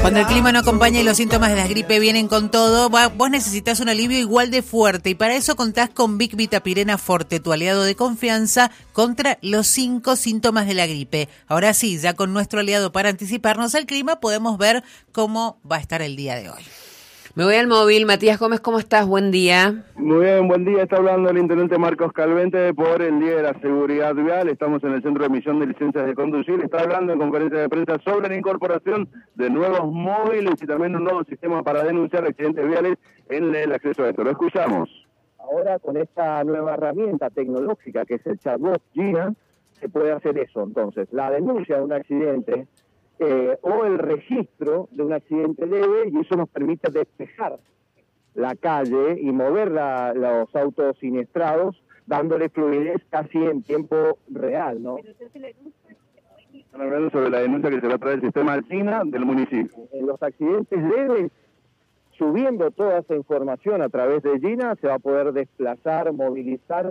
Cuando el clima no acompaña y los síntomas de la gripe vienen con todo, vos necesitas un alivio igual de fuerte y para eso contás con Vic Vitapirena Forte, tu aliado de confianza contra los 5 síntomas de la gripe. Ahora sí, ya con nuestro aliado para anticiparnos al clima, podemos ver cómo va a estar el día de hoy. Me voy al móvil. Matías Gómez, ¿cómo estás? Buen día. Muy bien, buen día. Está hablando el intendente Marcos Calvente por el Día de la Seguridad Vial. Estamos en el Centro de Emisión de Licencias de Conducir. Está hablando en conferencia de prensa sobre la incorporación de nuevos móviles y también un nuevo sistema para denunciar accidentes viales en el acceso a esto. Lo escuchamos. Ahora con esta nueva herramienta tecnológica que es el chatbot Gina, se puede hacer eso. Entonces, la denuncia de un accidente o el registro de un accidente leve, y eso nos permite despejar la calle y mover los autos siniestrados, dándole fluidez casi en tiempo real, ¿no? Están hablando sobre la denuncia que se va a traer el sistema Gina del municipio. En los accidentes leves, subiendo toda esa información a través de Gina, se va a poder desplazar, movilizar,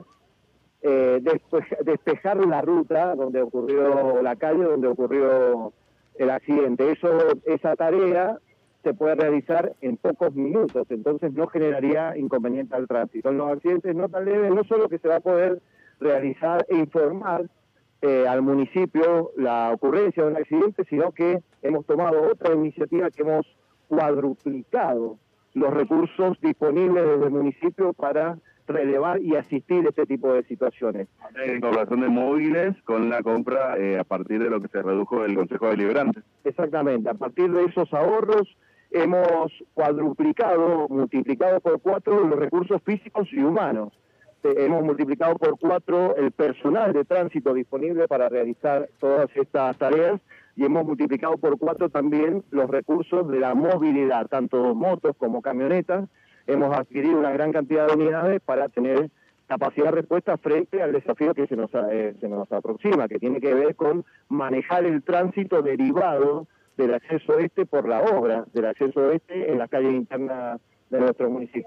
despejar la ruta donde ocurrió la calle, donde ocurrió el accidente. Esa tarea se puede realizar en pocos minutos, entonces no generaría inconveniente al tránsito. En los accidentes no tan leves, no solo que se va a poder realizar e informar al municipio la ocurrencia de un accidente, sino que hemos tomado otra iniciativa que hemos cuadruplicado los recursos disponibles desde el municipio para relevar y asistir a este tipo de situaciones. Incorporación de móviles con la compra a partir de lo que se redujo del Consejo Deliberante. Exactamente, a partir de esos ahorros hemos cuadruplicado, multiplicado por 4 los recursos físicos y humanos. Hemos multiplicado por 4 el personal de tránsito disponible para realizar todas estas tareas y hemos multiplicado por 4 también los recursos de la movilidad, tanto motos como camionetas. Hemos adquirido una gran cantidad de unidades para tener capacidad de respuesta frente al desafío que se nos aproxima, que tiene que ver con manejar el tránsito derivado del acceso este por la obra del acceso este en las calles internas de nuestro municipio.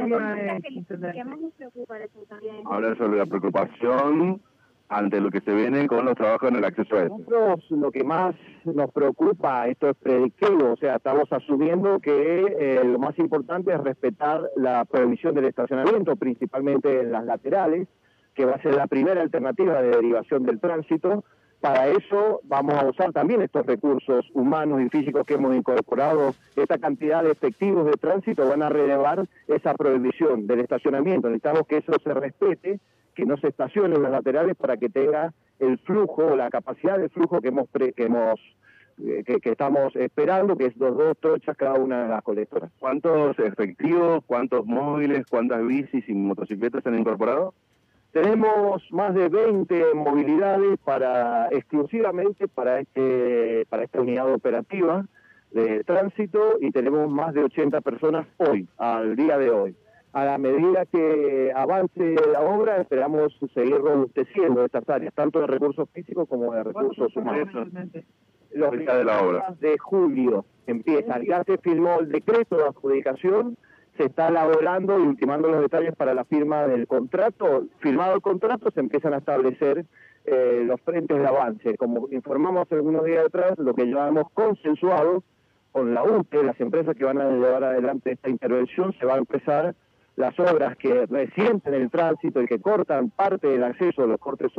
Hablar sobre la preocupación ante lo que se viene con los trabajos en el acceso a esto. Nosotros lo que más nos preocupa, esto es predictivo, o sea, estamos asumiendo que lo más importante es respetar la prohibición del estacionamiento, principalmente en las laterales, que va a ser la primera alternativa de derivación del tránsito. Para eso vamos a usar también estos recursos humanos y físicos que hemos incorporado. Esta cantidad de efectivos de tránsito van a relevar esa prohibición del estacionamiento. Necesitamos que eso se respete, que no se estacione en los laterales para que tenga el flujo, la capacidad de flujo que estamos esperando, que es 2 trochas cada una de las colectoras. ¿Cuántos efectivos, cuántos móviles, cuántas bicis y motocicletas se han incorporado? Tenemos más de 20 movilidades exclusivamente para esta unidad operativa de tránsito y tenemos más de 80 personas hoy, al día de hoy. A la medida que avance la obra, esperamos seguir robusteciendo estas áreas, tanto de recursos físicos como de recursos humanos. Los días de la obra de julio empiezan. Ya se firmó el decreto de adjudicación, se está elaborando y ultimando los detalles para la firma del contrato. Firmado el contrato, se empiezan a establecer los frentes de avance. Como informamos algunos días atrás, lo que llevamos consensuado con la UTE, las empresas que van a llevar adelante esta intervención, se va a empezar las obras que resienten el tránsito y que cortan parte del acceso. Los cortes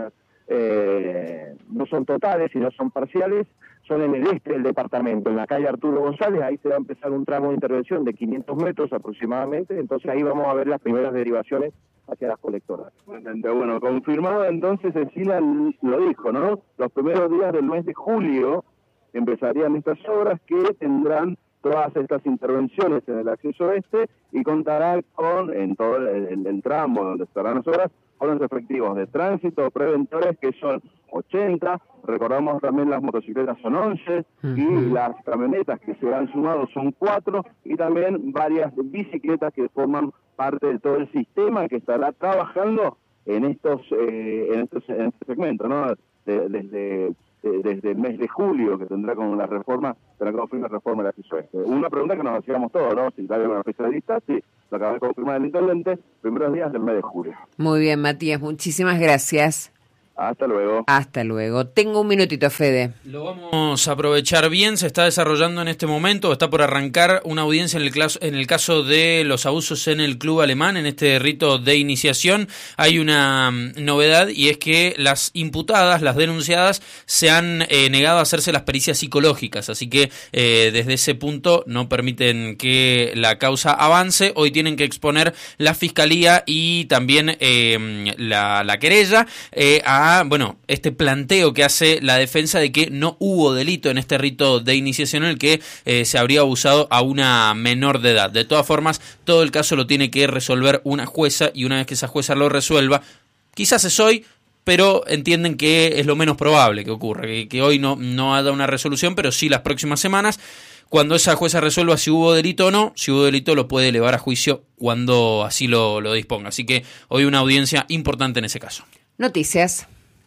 no son totales, sino son parciales, son en el este del departamento, en la calle Arturo González. Ahí se va a empezar un tramo de intervención de 500 metros aproximadamente, entonces ahí vamos a ver las primeras derivaciones hacia las colectoras. Bueno, confirmado entonces, Cecilia lo dijo, ¿no? Los primeros días del mes de julio empezarían estas obras que tendrán todas estas intervenciones en el acceso este y contará en todo el tramo donde estarán las obras con los efectivos de tránsito preventores que son 80, recordamos también las motocicletas son 11 y las camionetas que se han sumado son 4 y también varias bicicletas que forman parte de todo el sistema que estará trabajando en este segmento, ¿no? Desde el mes de julio, que tendrá con la reforma, tendrá que confirmar la reforma del acceso este. Una pregunta que nos hacíamos todos, ¿no? Si había una especialista, sí, lo acaba de confirmar el intendente, primeros días del mes de julio. Muy bien, Matías, muchísimas gracias. Hasta luego. Hasta luego. Tengo un minutito, Fede. Lo vamos a aprovechar bien. Se está desarrollando en este momento, está por arrancar una audiencia en el caso de los abusos en el club alemán, en este rito de iniciación. Hay una novedad y es que las imputadas, las denunciadas, se han negado a hacerse las pericias psicológicas. Así que desde ese punto no permiten que la causa avance. Hoy tienen que exponer la fiscalía y también la querella a este planteo que hace la defensa de que no hubo delito en este rito de iniciación en el que se habría abusado a una menor de edad. De todas formas, todo el caso lo tiene que resolver una jueza y una vez que esa jueza lo resuelva, quizás es hoy, pero entienden que es lo menos probable que ocurra, que hoy no haya una resolución, pero sí las próximas semanas. Cuando esa jueza resuelva si hubo delito o no, si hubo delito lo puede elevar a juicio cuando así lo disponga. Así que hoy una audiencia importante en ese caso. Noticias.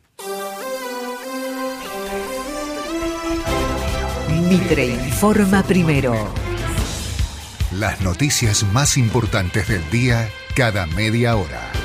Mitre informa primero. Las noticias más importantes del día cada media hora.